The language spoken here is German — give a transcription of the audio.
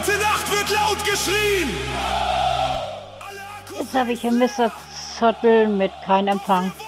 Heute Nacht wird laut geschrien! Jetzt habe ich hier Mr. Zottel mit kein Empfang.